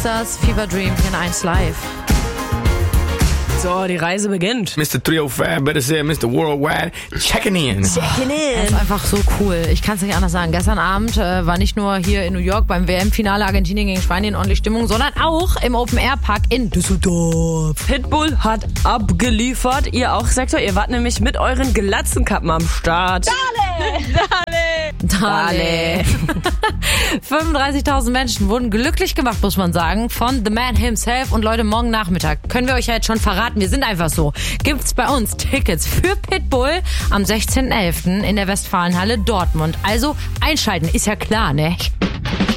das Fever Dream hier in 1 Live. So, die Reise beginnt. Mr. 305, better say Mr. Worldwide, checking in. Das ist einfach so cool. Ich kann es nicht anders sagen. Gestern Abend war nicht nur hier in New York beim WM-Finale Argentinien gegen Spanien ordentlich Stimmung, sondern auch im Open-Air-Park in Düsseldorf. Pitbull hat abgeliefert. Ihr auch, Sektor. Ihr wart nämlich mit euren Glatzenkappen am Start. Dale. 35.000 Menschen wurden glücklich gemacht, muss man sagen, von The Man himself. Und Leute, morgen Nachmittag können wir euch ja jetzt schon verraten, wir sind einfach so. Gibt's bei uns Tickets für Pitbull am 16.11. in der Westfalenhalle Dortmund. Also einschalten, ist ja klar, ne?